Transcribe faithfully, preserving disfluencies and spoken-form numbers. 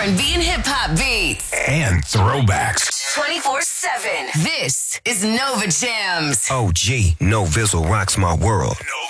and B and hip-hop beats. And throwbacks. twenty-four seven. This is Nova Jams. O G, No Vizzle rocks my world.